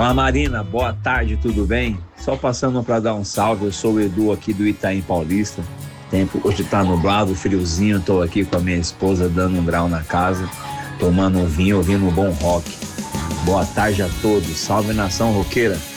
Dona Marina, boa tarde, tudo bem? Só passando para dar um salve, eu sou o Edu aqui do Itaim Paulista. Tempo hoje tá nublado, friozinho, tô aqui com a minha esposa dando um grau na casa, tomando um vinho, ouvindo um bom rock. Boa tarde a todos, salve nação roqueira.